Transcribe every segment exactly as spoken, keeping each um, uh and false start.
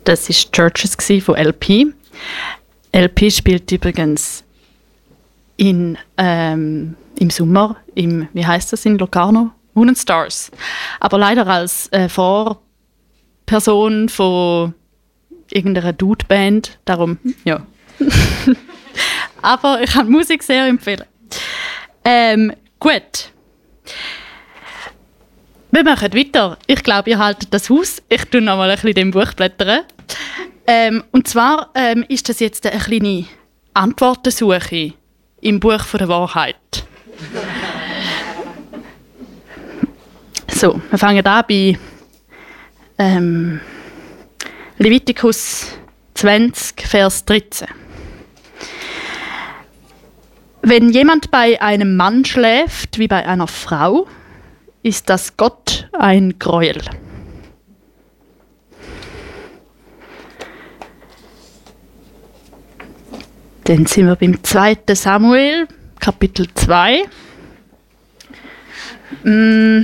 Das war Churches von L P. L P spielt übrigens in, ähm, im Sommer, im, wie heisst das in Locarno? Moon and Stars. Aber leider als äh, Vorperson von irgendeiner Dude-Band. Darum, ja. Aber ich kann Musik sehr empfehlen. Ähm, gut. Wir machen weiter. Ich glaube, ihr haltet das Haus. Ich tue noch mal ein bisschen in dem Buch blättern. Ähm, und zwar ähm, ist das jetzt eine kleine Antwortensuche im Buch von der Wahrheit. So, wir fangen an bei ähm, Levitikus zwanzig, Vers dreizehn. Wenn jemand bei einem Mann schläft wie bei einer Frau, ist das Gott ein Gräuel. Dann sind wir beim zweiten Samuel, Kapitel zwei. Mm,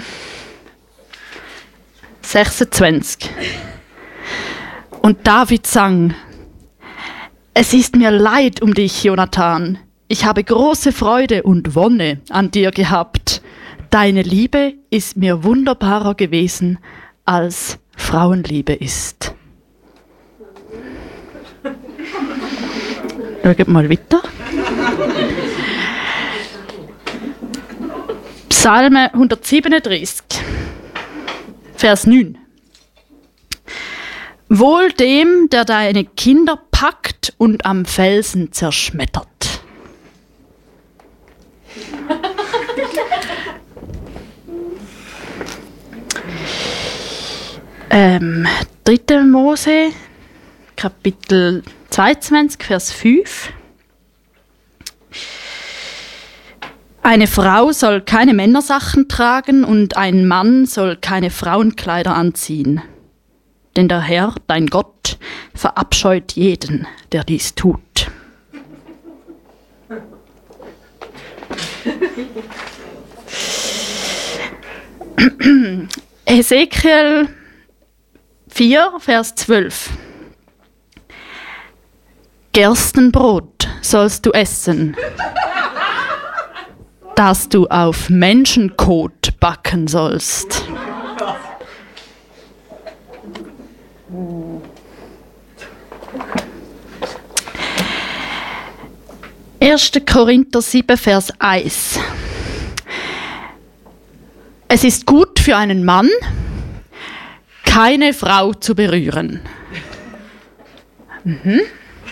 sechsundzwanzig. Und David sang: Es ist mir leid um dich, Jonathan. Ich habe große Freude und Wonne an dir gehabt. Deine Liebe ist mir wunderbarer gewesen, als Frauenliebe ist. Schauen wir mal weiter. Psalm hundertsiebenunddreißig, Vers neun. Wohl dem, der deine Kinder packt und am Felsen zerschmettert. ähm, dritte Mose, Kapitel zweiundzwanzig, Vers fünf. Eine Frau soll keine Männersachen tragen und ein Mann soll keine Frauenkleider anziehen. Denn der Herr, dein Gott, verabscheut jeden, der dies tut. Hesekiel vier, Vers zwölf. Gerstenbrot sollst du essen, das du auf Menschenkot backen sollst. erster Korinther sieben, Vers eins. Es ist gut für einen Mann, keine Frau zu berühren. Mhm.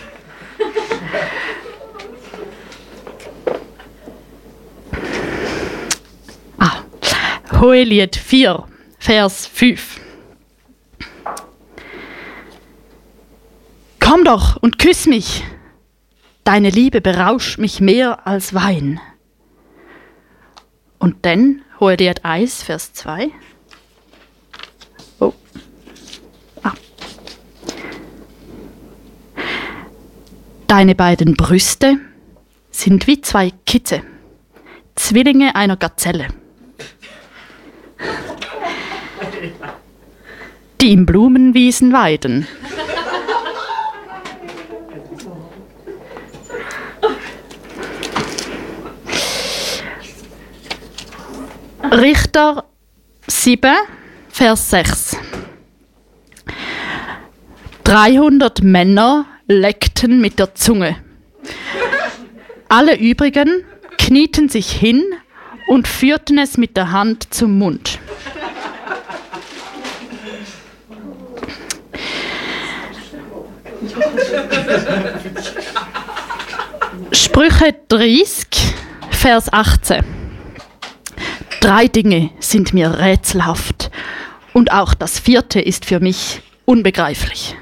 Ah. Hohelied vier, Vers fünf. Komm doch und küss mich. Deine Liebe berauscht mich mehr als Wein. Und dann Hohelied eins, Vers zwei. Oh. Ah. Deine beiden Brüste sind wie zwei Kitze, Zwillinge einer Gazelle, die im Blumenwiesen weiden. Richter sieben, Vers sechs. dreihundert Männer leckten mit der Zunge. Alle übrigen knieten sich hin und führten es mit der Hand zum Mund. Sprüche dreißig, Vers achtzehn. Drei Dinge sind mir rätselhaft und auch das vierte ist für mich unbegreiflich.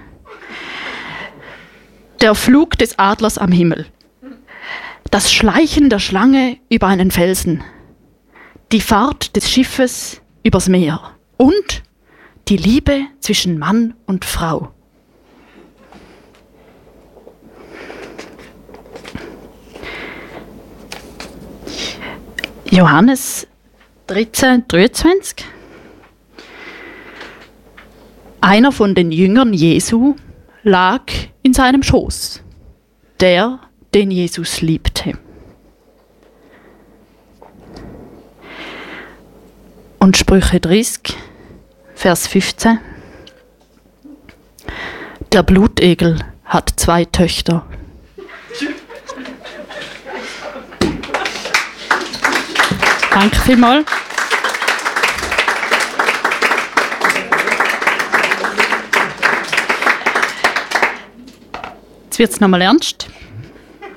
Der Flug des Adlers am Himmel, das Schleichen der Schlange über einen Felsen, die Fahrt des Schiffes übers Meer und die Liebe zwischen Mann und Frau. Johannes dreizehn, dreiundzwanzig. Einer von den Jüngern Jesu lag in seinem Schoß, der, den Jesus liebte. Und Sprüche dreißig, Vers fünfzehn. Der Blutegel hat zwei Töchter. Danke vielmals. Jetzt wird es nochmal ernst.